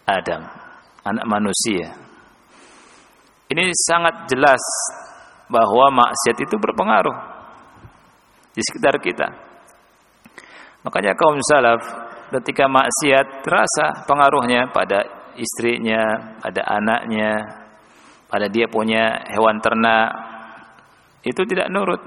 Adam, anak manusia. Ini sangat jelas bahwa maksiat itu berpengaruh di sekitar kita. Makanya kaum salaf ketika maksiat terasa pengaruhnya pada istrinya, pada anaknya, pada dia punya hewan ternak, itu tidak nurut.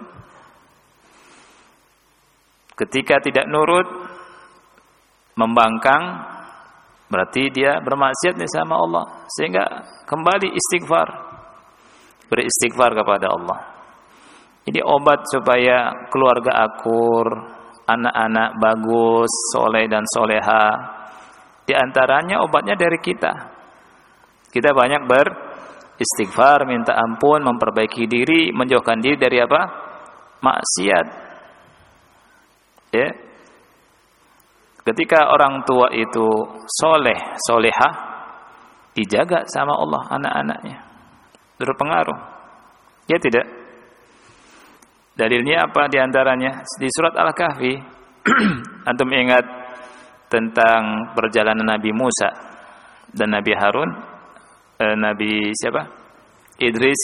Ketika tidak nurut, membangkang, berarti dia bermaksiat sama Allah. Sehingga kembali istighfar, beristighfar kepada Allah. Ini obat supaya keluarga akur, anak-anak bagus, soleh dan soleha. Di antaranya obatnya dari kita. Kita banyak beristighfar, minta ampun, memperbaiki diri, menjauhkan diri dari apa? Maksiat. Ya. Ketika orang tua itu soleh, solehah, dijaga sama Allah anak-anaknya, berpengaruh. Ya tidak? Dalilnya apa diantaranya? Di surat Al-Kahfi, antum ingat tentang perjalanan Nabi Musa dan Nabi Harun, Nabi siapa? Idris,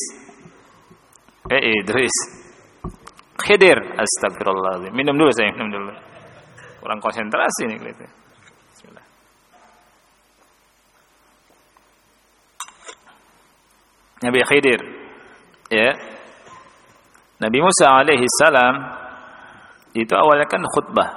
Khidir, astagfirullah. Minum dulu saya, minum dulu. Kurang konsentrasi nih gitu. Bismillah. Nabi Khidir, ya. Nabi Musa alaihi salam itu awalnya kan khutbah.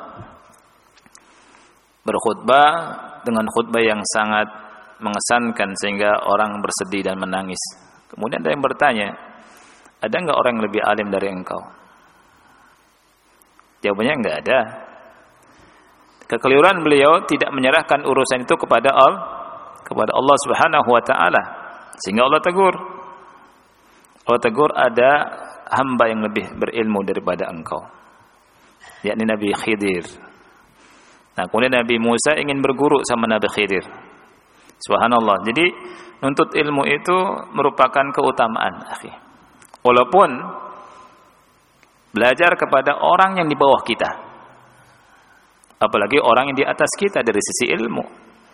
Berkhutbah dengan khutbah yang sangat mengesankan sehingga orang bersedih dan menangis. Kemudian ada yang bertanya, ada enggak orang yang lebih alim dari engkau? Jawabannya enggak ada. Kekeliruan beliau tidak menyerahkan urusan itu kepada Allah Subhanahu wa taala. Sehingga Allah tegur. Allah tegur, ada hamba yang lebih berilmu daripada engkau, yakni Nabi Khidir. Nah, kemudian Nabi Musa ingin berguru sama Nabi Khidir. Subhanallah. Jadi nuntut ilmu itu merupakan keutamaan, akhi. Walaupun belajar kepada orang yang di bawah kita, apalagi orang yang di atas kita dari sisi ilmu.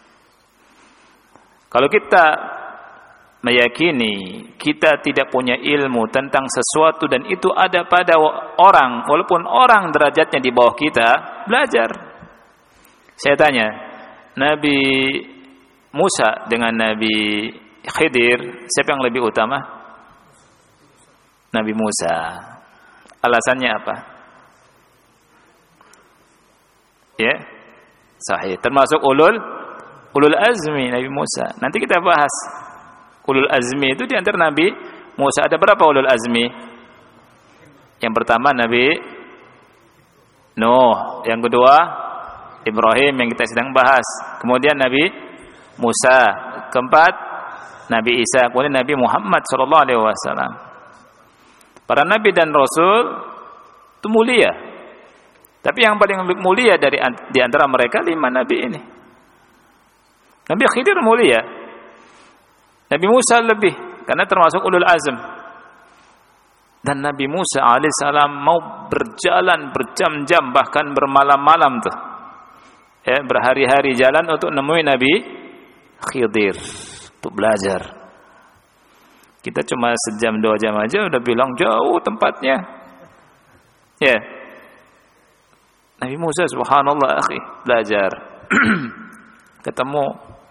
Kalau kita meyakini kita tidak punya ilmu tentang sesuatu dan itu ada pada orang, walaupun orang derajatnya di bawah kita, belajar. Saya tanya, Nabi Musa dengan Nabi Khidir, siapa yang lebih utama? Nabi Musa. Alasannya apa? Ya, sahih. Termasuk ulul azmi Nabi Musa. Nanti kita bahas. Ulul azmi itu di antara Nabi Musa ada berapa ulul azmi? Yang pertama Nabi Nuh, yang kedua Ibrahim yang kita sedang bahas. Kemudian Nabi Musa, keempat Nabi Isa, kemudian Nabi Muhammad sallallahu alaihi wasallam. Para nabi dan rasul itu mulia. Tapi yang paling mulia di antara mereka 5 nabi ini. Nabi Khidir mulia. Nabi Musa lebih karena termasuk ulul azm. Dan Nabi Musa alaihissalam mau berjalan berjam-jam bahkan bermalam-malam tuh. Ya, berhari-hari jalan untuk nemuin Nabi Khidir untuk belajar. Kita cuma sejam 2 jam aja udah bilang jauh tempatnya. Ya. Nabi Musa subhanallah akhi belajar. ketemu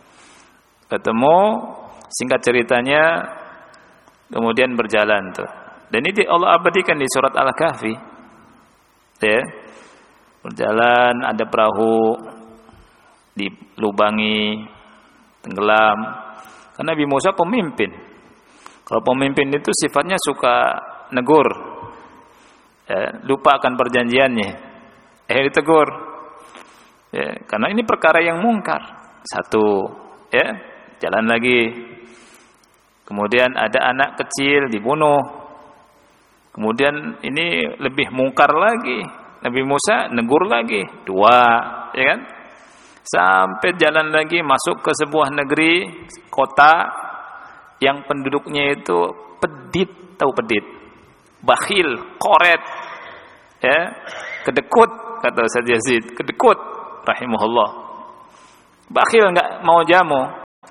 singkat ceritanya kemudian berjalan tuh. Dan ini Allah abadikan di surat Al-Kahfi. Ya. Berjalan ada perahu dilubangi tenggelam. Karena Nabi Musa pemimpin. Kalau pemimpin itu sifatnya suka negur. Ya, lupa akan perjanjiannya. Ditegur. Ya, karena ini perkara yang mungkar. Satu, ya, jalan lagi. Kemudian ada anak kecil dibunuh. Kemudian ini lebih mungkar lagi. Nabi Musa negur lagi. 2, ya kan? Sampai jalan lagi masuk ke sebuah negeri, kota yang penduduknya itu pedit, tahu pedit? Bakhil, koret. Ya, kedekut kata Ustaz Yazid, kedekut rahimahullah. Bakhil enggak mau jamu.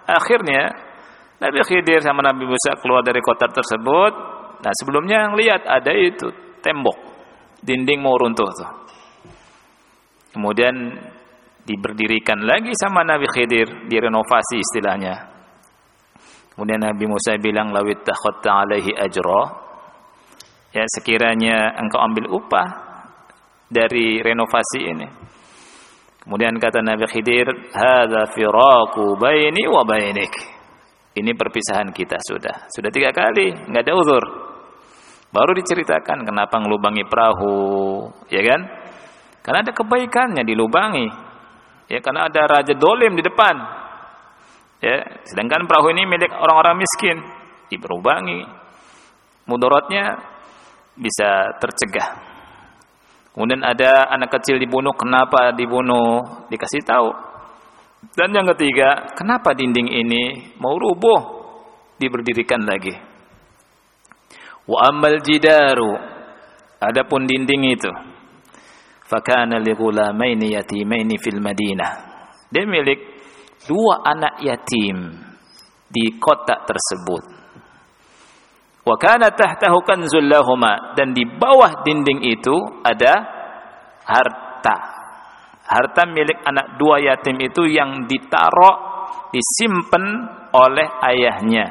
Akhirnya Nabi Khidir sama Nabi Musa keluar dari kota tersebut. Nah, sebelumnya yang lihat ada itu tembok, dinding mau runtuh tuh. Kemudian diberdirikan lagi sama Nabi Khidir, direnovasi istilahnya. Kemudian Nabi Musa bilang, lawit takhatta alaihi ajra, ya sekiranya engkau ambil upah dari renovasi ini. Kemudian kata Nabi Khidir, hadza firaqu baini wa bainik. Ini perpisahan kita sudah 3 kali, enggak ada uzur. Baru diceritakan kenapa ngelubangi perahu, ya kan? Karena ada kebaikannya dilubangi. Ya, karena ada raja dolim di depan. Ya, sedangkan perahu ini milik orang-orang miskin, diberubangi. Mudaratnya bisa tercegah. Kemudian ada anak kecil dibunuh, kenapa dibunuh? Dikasih tahu. Dan yang ketiga, kenapa dinding ini mau rubuh? Diberdirikan lagi. Wa ammal jidaru, adapun dinding itu, fakana li ghulamaini yatimaini fil Madinah. Dia milik 2 anak yatim di kota tersebut. Wa kana tahtahu kanzul lahuma, dan di bawah dinding itu ada harta. Harta milik anak 2 yatim itu yang ditaruh, disimpan oleh ayahnya.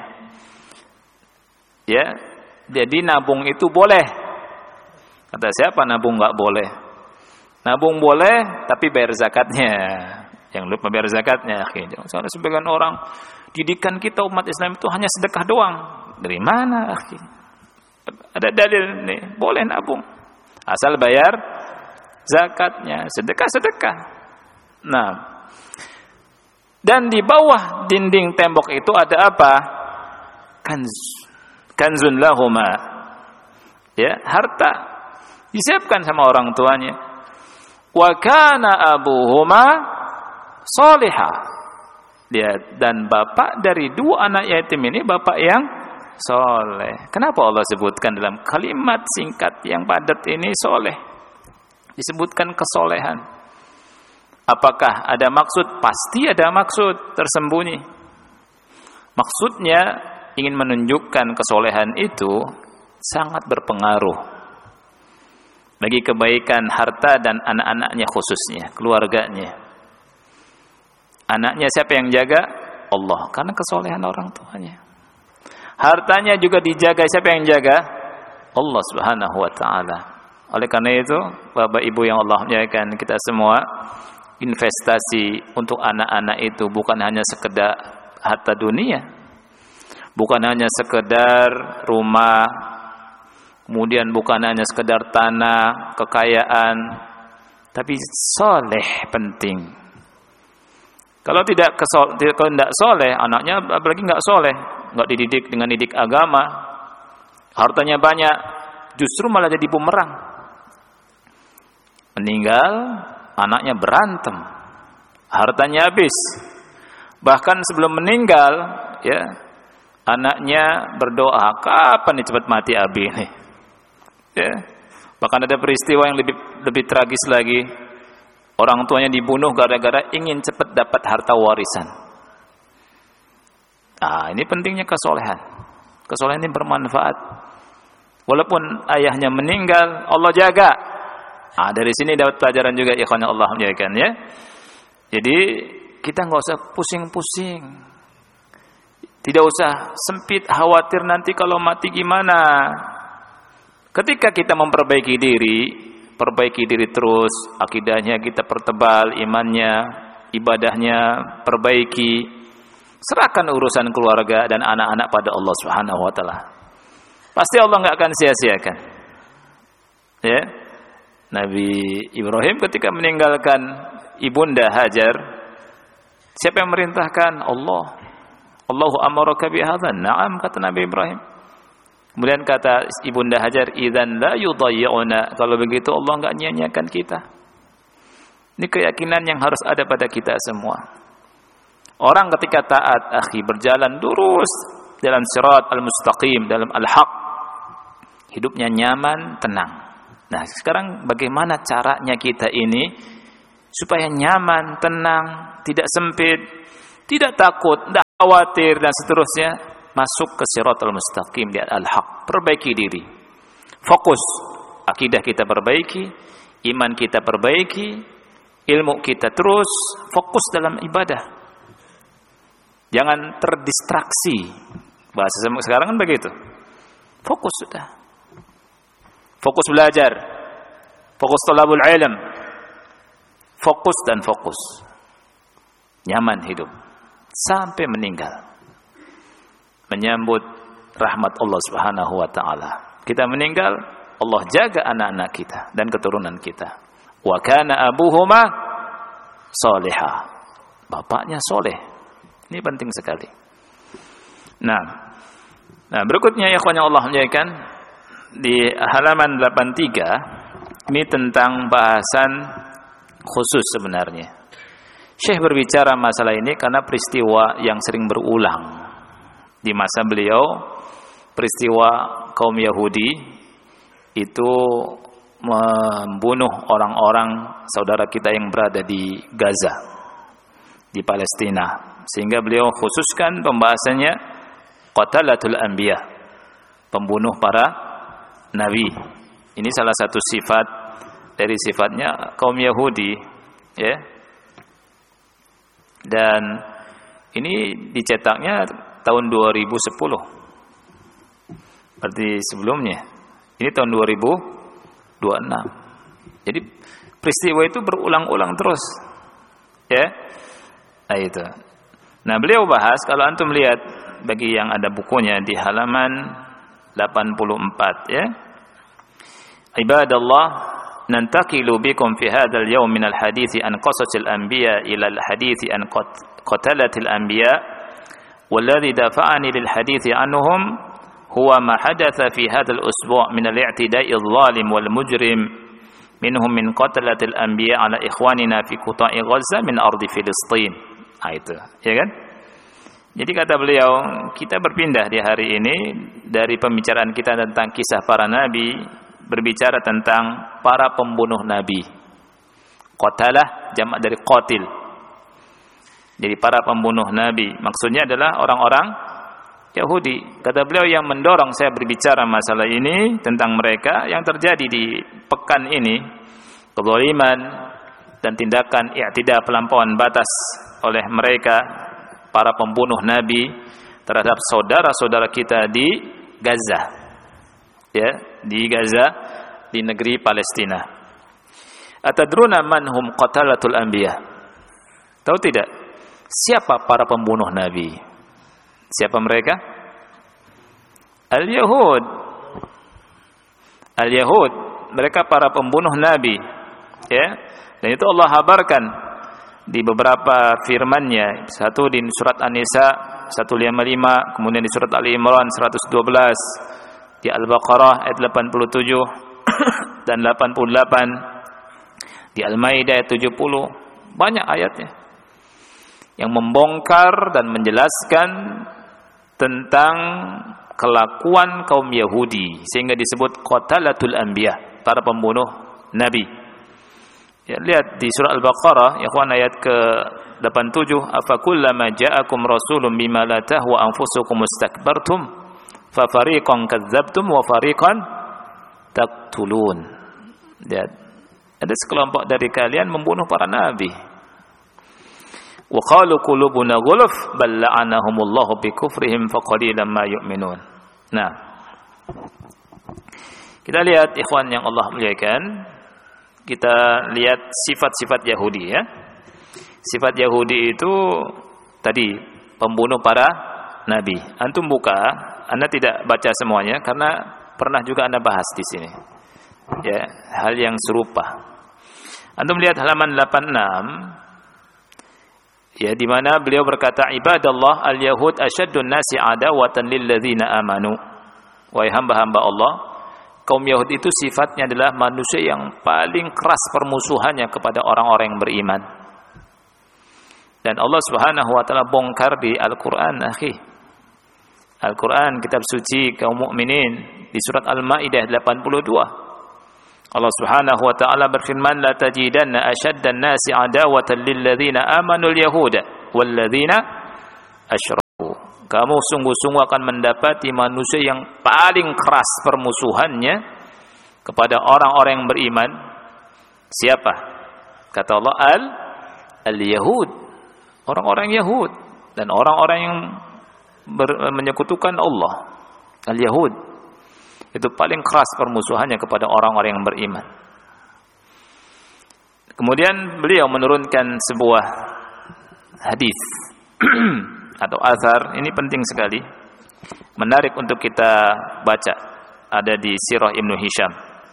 Ya, jadi nabung itu boleh. Kata siapa nabung enggak boleh? Nabung boleh, tapi bayar zakatnya. Yang lupa bayar zakatnya, akhirnya. Soalnya sebagian orang, didikan kita umat Islam itu hanya sedekah doang. Dari mana, akhi? Ada dalil nih, boleh nabung. Asal bayar zakatnya, sedekah-sedekah. Nah, dan di bawah dinding tembok itu ada apa? Kanzun lahuma. Ya, harta disiapkan sama orang tuanya. Wa kana abuhuma salihah. Dia dan bapak dari 2 anak yatim ini bapak yang soleh. Kenapa Allah sebutkan dalam kalimat singkat yang padat ini soleh? Disebutkan kesolehan. Apakah ada maksud? Pasti ada maksud tersembunyi. Maksudnya ingin menunjukkan kesolehan itu sangat berpengaruh bagi kebaikan harta dan anak-anaknya khususnya, keluarganya. Anaknya siapa yang jaga? Allah, karena kesolehan orang tuanya. Hartanya juga dijaga, siapa yang jaga? Allah Subhanahu wa taala. Oleh karena itu, Bapak Ibu yang Allah muliakan kita semua, investasi untuk anak-anak itu bukan hanya sekedar harta dunia, bukan hanya sekedar rumah, kemudian bukan hanya sekedar tanah, kekayaan, tapi soleh penting. Kalau tidak soleh, anaknya apalagi nggak soleh, nggak dididik dengan didik agama, hartanya banyak, justru malah jadi bumerang. Meninggal, anaknya berantem, hartanya habis. Bahkan sebelum meninggal, ya, anaknya berdoa, kapan nih cepat mati abi nih? Ya, bahkan ada peristiwa yang lebih tragis lagi. Orang tuanya dibunuh gara-gara ingin cepat dapat harta warisan. Nah, ini pentingnya kesolehan. Kesolehan ini bermanfaat. Walaupun ayahnya meninggal, Allah jaga. Nah, dari sini dapat pelajaran juga ikhwan Allah menjadikan, ya. Jadi kita nggak usah pusing-pusing. Tidak usah sempit, khawatir nanti kalau mati gimana. Ketika kita memperbaiki diri, perbaiki diri terus, akidahnya kita pertebal, imannya, ibadahnya perbaiki, serahkan urusan keluarga dan anak-anak pada Allah Subhanahu wa taala. Pasti Allah enggak akan sia-siakan. Ya. Nabi Ibrahim ketika meninggalkan ibunda Hajar, siapa yang merintahkan? Allah. Allahu amaraka bi hadza? Na'am, kata Nabi Ibrahim. Kemudian kata ibunda Hajar, idzan la yudayyi'una. Kalau begitu Allah enggak nyanyiakan kita. Ini keyakinan yang harus ada pada kita semua. Orang ketika taat, akhi, berjalan lurus dalam sirat al-mustaqim, dalam al-haq, hidupnya nyaman, tenang. Nah, sekarang bagaimana caranya kita ini supaya nyaman, tenang, tidak sempit, tidak takut, khawatir dan seterusnya, masuk ke siratal mustaqim, di al-haq. Perbaiki diri, fokus, akidah kita perbaiki, iman kita perbaiki, ilmu kita terus fokus dalam ibadah. Jangan terdistraksi. Bahasa sekarang kan begitu. Fokus sudah. Fokus belajar. Fokus thalabul ilm. Fokus dan fokus. Nyaman hidup sampai meninggal. Menyambut rahmat Allah Subhanahu wa taala. Kita meninggal, Allah jaga anak-anak kita dan keturunan kita. Wa kana abuhuma salihah. Bapaknya soleh. Ini penting sekali. Nah, berikutnya ya ikhwan yang Allah muliakan, di halaman 83 ini tentang bahasan khusus sebenarnya. Syekh berbicara masalah ini karena peristiwa yang sering berulang di masa beliau, peristiwa kaum Yahudi itu membunuh orang-orang saudara kita yang berada di Gaza, di Palestina, sehingga beliau khususkan pembahasannya qatalatul anbiya, pembunuh para nabi. Ini salah satu sifat dari sifatnya kaum Yahudi, ya. Dan ini dicetaknya tahun 2010. Berarti sebelumnya. Ini tahun 2026. Jadi peristiwa itu berulang-ulang terus. Ya. Nah itu. Nah, beliau bahas, kalau antum lihat bagi yang ada bukunya di halaman 84, ya. Ibadallah, nantaqilu bikum fi hadzal yawm min al-hadithi an qasasil anbiya ila al-hadithi an qatalatil anbiya walladhi dafa'ani lil hadithi anhum huwa ma hadatha fi hadzal usbu' min al-i'tida'i adh-dhalim wal mujrim minhum min qatalatil anbiya ala ikhwanina fi quta'i Gaza min ardi Filistin. Itu, ya kan? Jadi kata beliau, kita berpindah di hari ini dari pembicaraan kita tentang kisah para nabi, berbicara tentang para pembunuh nabi. Qatalah jamak dari qatil. Jadi para pembunuh nabi, maksudnya adalah orang-orang Yahudi. Kata beliau, yang mendorong saya berbicara masalah ini tentang mereka yang terjadi di pekan ini, kezaliman dan tindakan i'tida, pelampauan batas oleh mereka para pembunuh nabi terhadap saudara-saudara kita di Gaza. Ya, di Gaza, di negeri Palestina. Atadruna man hum qatalatul anbiya? Tahu tidak siapa para pembunuh nabi? Siapa mereka? Al-Yahud. Al-Yahud, mereka para pembunuh nabi. Ya. Dan itu Allah habarkan di beberapa firman-Nya. Satu di surat An-Nisa 155, kemudian di surat Ali Imran 112, di Al-Baqarah ayat 87 dan 88, di Al-Maidah ayat 70. Banyak ayatnya yang membongkar dan menjelaskan tentang kelakuan kaum Yahudi, sehingga disebut qatalatul anbiya, para pembunuh nabi. Ya, lihat di surah Al-Baqarah, ya kawan, ayat ke-87, afakullama ja'akum rasulun bima la tahwa anfusukum istakbartum fa fariqan kadzdzabtum wa fariqan taqtulun. Lihat, ada sekelompok dari kalian membunuh para nabi. Wa qalu qulubuna ghulf bal la'anahumullahu bikufrihim fa qalilan ma yu'minun. Nah, kita lihat ikhwan yang Allah muliakan, kita lihat sifat-sifat Yahudi, ya. Sifat Yahudi itu tadi pembunuh para nabi. Antum buka, Anda tidak baca semuanya karena pernah juga Anda bahas di sini. Ya, hal yang serupa. Antum lihat halaman 86, ya, di mana beliau berkata, ibadallah al-yahud asyaddun nasi adawatan lil ladzina amanu. Wahai hamba-hamba Allah, kaum Yahudi itu sifatnya adalah manusia yang paling keras permusuhannya kepada orang-orang yang beriman. Dan Allah Subhanahu wa taala bongkar di Al-Qur'an, akhi. Al-Qur'an, kitab suci kaum mukminin, di surat Al-Maidah 82. Allah Subhanahu wa taala berfirman, la tajidanna ashaddan nasi adawatan lil ladzina amanu al-yahuda wal ladzina asyraku. Kamu sungguh-sungguh akan mendapati manusia yang paling keras permusuhannya kepada orang-orang yang beriman. Siapa? Kata Allah, al-Yahud. Orang-orang Yahud dan orang-orang yang menyekutukan Allah. Al-Yahud. Itu paling keras permusuhannya kepada orang-orang yang beriman. Kemudian beliau menurunkan sebuah hadis atau azhar, ini penting sekali, menarik untuk kita baca, ada di Sirah Ibnu Hisham.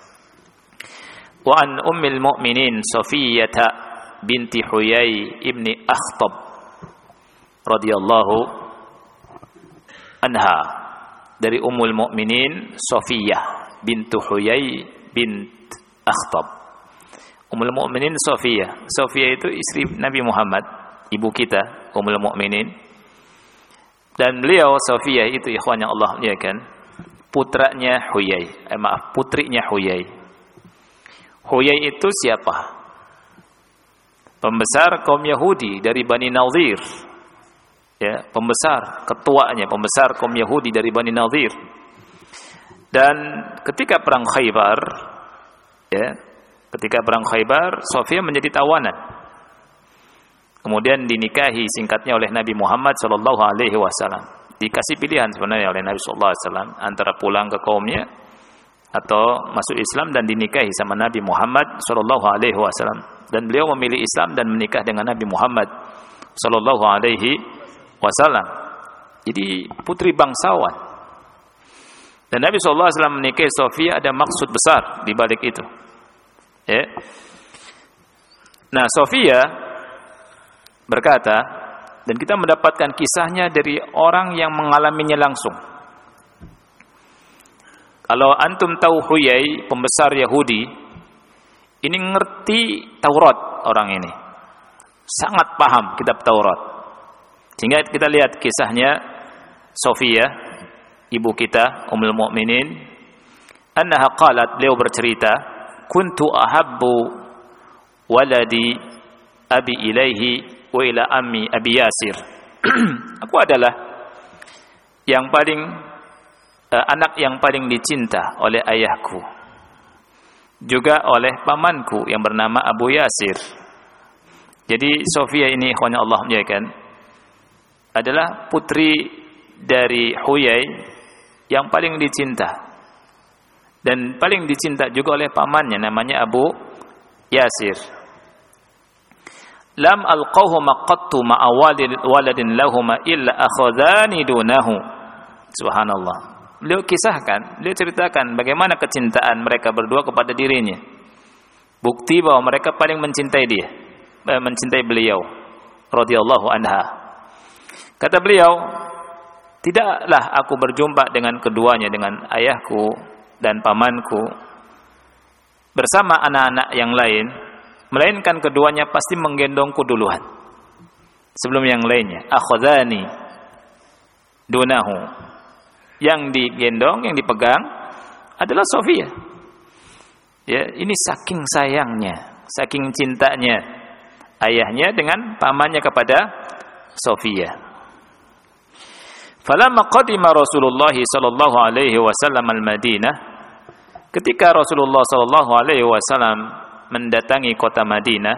Wa an ummil mu'minin Safiyyah binti Huyai ibni Akhtab radhiyallahu anha, dari Ummul Mukminin Safiyyah bintu Huyai bint Akhtab. Ummul Mukminin Safiyyah. Safiyyah itu istri Nabi Muhammad, ibu kita Ummul Mukminin. Dan beliau Safiyyah itu ikhwannya Allah muliakan, putranya Huyai. Putrinya Huyai. Huyai itu siapa? Pembesar kaum Yahudi dari Bani Nadhir. Ya, pembesar, ketuanya, pembesar kaum Yahudi dari Bani Nadhir. Dan ketika perang Khaybar, ya, ketika perang Khaybar, Safiyyah menjadi tawanan. Kemudian dinikahi singkatnya oleh Nabi Muhammad sallallahu alaihi wasallam. Dikasih pilihan sebenarnya oleh Nabi sallallahu alaihi wasallam antara pulang ke kaumnya atau masuk Islam dan dinikahi sama Nabi Muhammad sallallahu alaihi wasallam. Dan beliau memilih Islam dan menikah dengan Nabi Muhammad sallallahu alaihi wasallam. Jadi putri bangsawan. Dan Nabi sallallahu alaihi wasallam menikahi Safiyyah ada maksud besar di balik itu. Ya. Nah, Safiyyah berkata, dan kita mendapatkan kisahnya dari orang yang mengalaminya langsung. Kalau antum tahu Huyai, pembesar Yahudi, ini ngerti Taurat orang ini. Sangat paham kitab Taurat. Sehingga kita lihat kisahnya Safiyyah, ibu kita Ummul Mukminin, annaha qalat, beliau bercerita, kuntu ahabbu waladi abi ilaihi wa ila ammi Abi Yasir. Aku adalah yang paling anak yang paling dicinta oleh ayahku, juga oleh pamanku yang bernama Abu Yasir. Jadi Safiyyah ini ikhwanya Allah muliakan adalah putri dari Huyai yang paling dicinta dan paling dicinta juga oleh pamannya namanya Abu Yasir. Lam alqahuma qattu ma'a waladin lahuma illa akhadhani dunahu. Subhanallah. Beliau kisahkan, beliau ceritakan bagaimana kecintaan mereka berdua kepada dirinya. Bukti bahwa mereka paling mencintai dia, mencintai beliau radhiyallahu anha. Kata beliau, tidaklah aku berjumpa dengan keduanya, dengan ayahku dan pamanku bersama anak-anak yang lain, melainkan keduanya pasti menggendongku duluan sebelum yang lainnya. Akhadhani dunahu. Yang digendong, yang dipegang adalah Safiyyah. Ya, ini saking sayangnya, saking cintanya ayahnya dengan pamannya kepada Safiyyah. Falamma qadima Rasulullah sallallahu alaihi wasallam al-Madinah, ketika Rasulullah sallallahu alaihi wasallam mendatangi kota Madinah,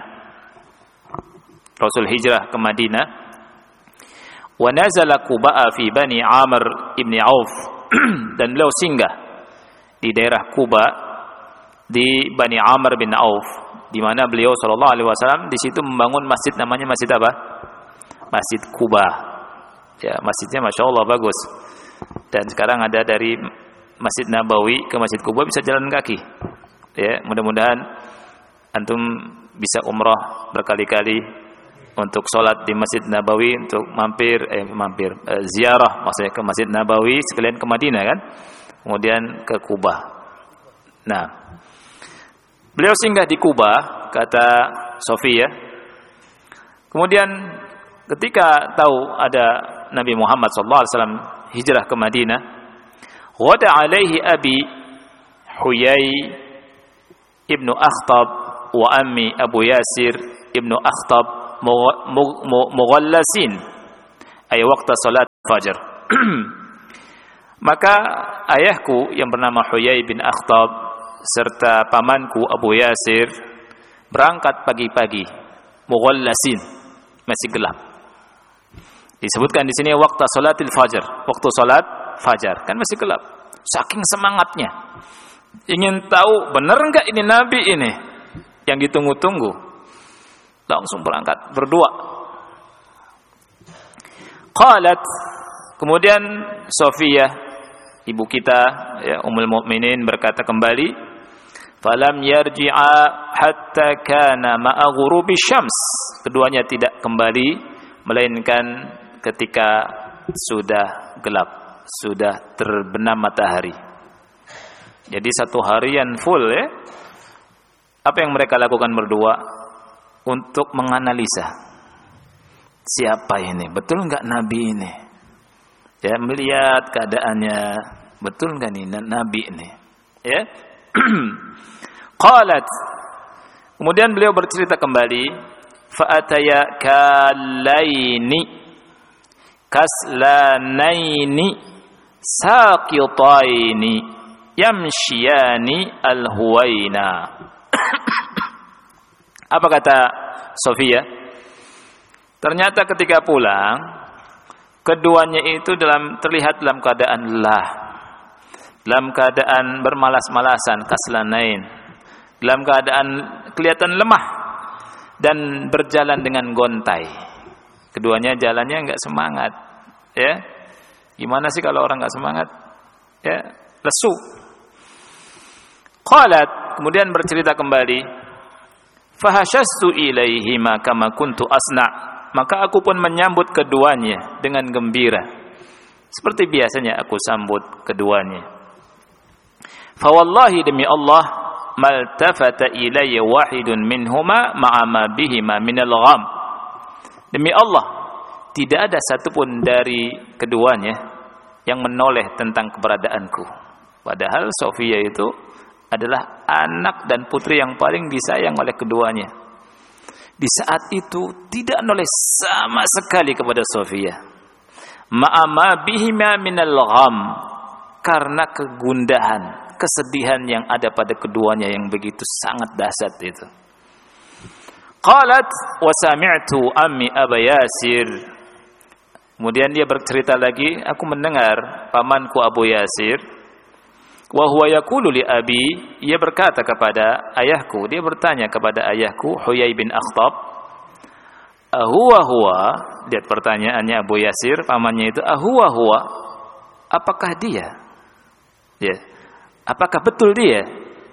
Rasul hijrah ke Madinah, wa nazala Quba fi Bani Amr ibni Auf, dan beliau singgah di daerah Quba di Bani Amr bin Auf, di mana beliau sallallahu alaihi wasallam di situ membangun masjid, namanya masjid apa? Masjid Quba. Ya, masjidnya Masya Allah bagus. Dan sekarang ada dari Masjid Nabawi ke Masjid Quba bisa jalan kaki. Ya, mudah-mudahan antum bisa umrah berkali-kali untuk sholat di Masjid Nabawi, untuk ziarah maksudnya ke Masjid Nabawi sekalian ke Madinah kan, kemudian ke Kuba. Nah, beliau singgah di Kuba, kata Safiyyah. Kemudian ketika tahu ada Nabi Muhammad SAW hijrah ke Madinah, wada alaihi abi Huyai ibnu Akhtab wa ammi Abu Yasir ibnu Akhtab mughallasin ay waqta salat fajr. Maka ayahku yang bernama Huyai bin Akhtab serta pamanku Abu Yasir berangkat pagi-pagi, mughallasin, masih gelap. Disebutkan di sini waktu salatil fajar, waktu salat fajar, kan masih gelap. Saking semangatnya, ingin tahu benar enggak ini nabi ini yang ditunggu-tunggu. Langsung berangkat berdua. Qalat, kemudian Sofiyah, ibu kita ya Ummul Mukminin berkata kembali, falam yarji'a hatta kana ma'a ghurubi syams. Keduanya tidak kembali melainkan ketika sudah gelap, sudah terbenam matahari. Jadi satu harian full ya. Apa yang mereka lakukan berdua? Untuk menganalisa siapa ini, betul enggak nabi ini? Ya, melihat keadaannya, betul enggak nih nabi ini? Ya. Qalat, kemudian beliau bercerita kembali, fa'ataya kaslanaini saqitaini yamshiyani alhuwaina. Apa kata Sofia? Ternyata ketika pulang, keduanya itu terlihat dalam keadaan lelah, dalam keadaan bermalas-malasan, kaslanain, dalam keadaan kelihatan lemah dan berjalan dengan gontai. Keduanya jalannya enggak semangat, ya. Gimana sih kalau orang enggak semangat? Ya, lesu. Qalat, kemudian bercerita kembali, fahashastu ilaihima kama kuntu asna'. Maka aku pun menyambut keduanya dengan gembira, seperti biasanya aku sambut keduanya. Fa wallahi, demi Allah, maltafata ilayya wahidun minhuma ma'a ma bihima minal gham. Demi Allah, tidak ada satupun dari keduanya yang menoleh tentang keberadaanku. Padahal Sofia itu adalah anak dan putri yang paling disayang oleh keduanya. Di saat itu tidak noleh sama sekali kepada Sofia. Ma'ama bihima minal gham, karena kegundahan, kesedihan yang ada pada keduanya yang begitu sangat dahsyat itu. Qalat wa sami'tu ammi Aba Yasir. Kemudian dia bercerita lagi, aku mendengar pamanku Abu Yasir, wa huwa yaqulu li abi, ia berkata kepada ayahku, dia bertanya kepada ayahku Huyai bin Akhtab, huwa, lihat pertanyaannya Abu Yasir, pamannya itu, huwa, apakah dia? Ya, apakah betul dia?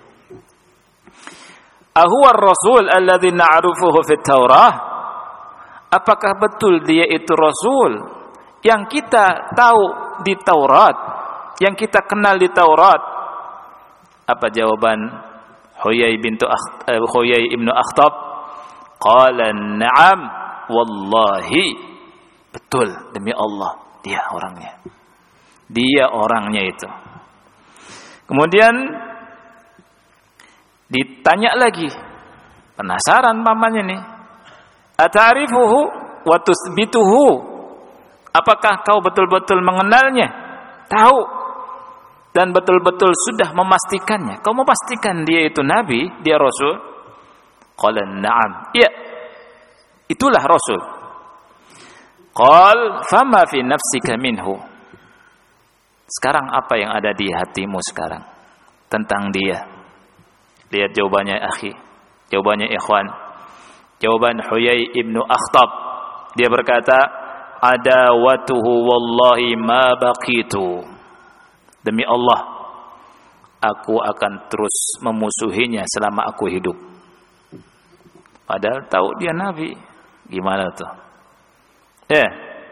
Huwa ar-rasul alladhi na'rifuhu fit Taurah? Apakah betul dia itu rasul yang kita tahu di Taurat, yang kita kenal di Taurat? Apa jawaban Huyai ibnu Akhtab? Qala na'am wallahi, betul demi Allah, dia orangnya itu. Kemudian ditanya lagi, penasaran pamannya nih, ata'rifuhu wa tusbituhu, apakah kau betul-betul mengenalnya, tahu dan betul-betul sudah memastikannya? Kau memastikan dia itu nabi, dia rasul? Qala na'am, iya, itulah rasul. Qal fama fi nafsika minhu, sekarang apa yang ada di hatimu sekarang tentang dia? Lihat jawabannya akhi, jawabannya ikhwan, jawaban Huyai ibnu Akhtab. Dia berkata, adawatuhu wallahi ma baqitu, demi Allah, aku akan terus memusuhinya selama aku hidup. Padahal tahu dia nabi. Gimana tuh? Ya.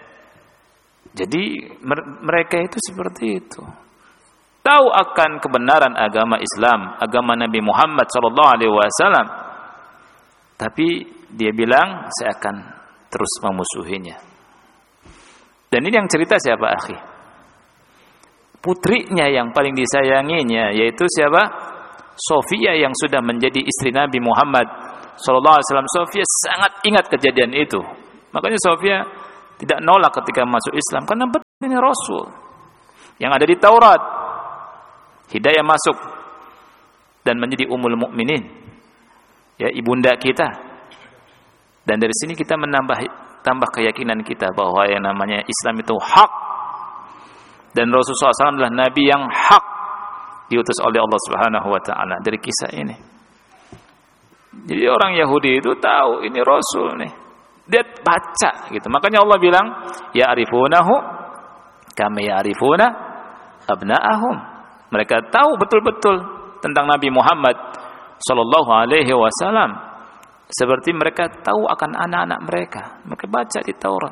Jadi mereka itu seperti itu. Tahu akan kebenaran agama Islam, agama Nabi Muhammad SAW. Tapi dia bilang, saya akan terus memusuhinya. Dan ini yang cerita siapa, akhi? Putrinya yang paling disayanginya, yaitu siapa? Sofia, yang sudah menjadi istri Nabi Muhammad SAW. Sofia sangat ingat kejadian itu. Makanya Sofia tidak nolak ketika masuk Islam, karena Ini Rasul yang ada di Taurat. Hidayah masuk dan menjadi ummul mukminin, ya, ibunda kita. Dan dari sini kita tambah keyakinan kita bahwa yang namanya Islam itu hak, dan Rasulullah SAW adalah Nabi yang hak, diutus oleh Allah Subhanahu Wa Taala. Dari kisah ini, jadi orang Yahudi itu tahu ini Rasul nih, dia baca gitu. Makanya Allah bilang, ya arifunahu kama ya'rifuna abna'ahum. Mereka tahu betul-betul tentang Nabi Muhammad sallallahu alaihi wasallam seperti mereka tahu akan anak-anak mereka. Mereka baca di Taurat.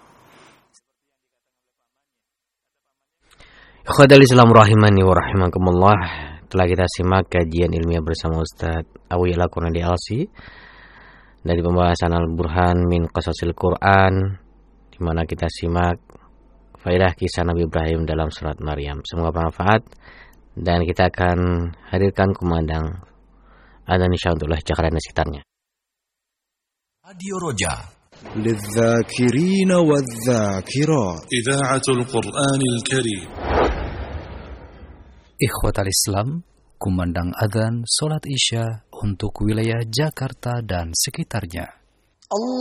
Ikhwatal Islam rahimani wa rahimakumullah. Telah kita simak kajian ilmiah bersama Ustaz Awi Al-Qurani Alsi dari pembahasan Al-Burhan min Qasasil Quran, di mana kita simak faedah kisah Nabi Ibrahim dalam surat Maryam. Semoga bermanfaat, dan kita akan hadirkan kumandang adzan insyaallah Jakarta dan sekitarnya. Radio Roja للذاكرين والذاكرات إذاعة القرآن الكريم. Ikhwatal Islam, kumandang adzan salat Isya untuk wilayah Jakarta dan sekitarnya.